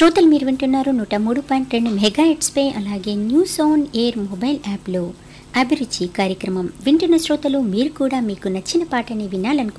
శ్రోతలు మీరు వింటున్నారు 103.2 మెగాహెర్ట్జ్పై, అలాగే న్యూస్ ఆన్ ఎయిర్ మొబైల్ యాప్లో అభిరుచి కార్యక్రమం వింటున్న శ్రోతలు మీరు కూడా మీకు నచ్చిన పాటని వినాలనుకుంటున్నారు.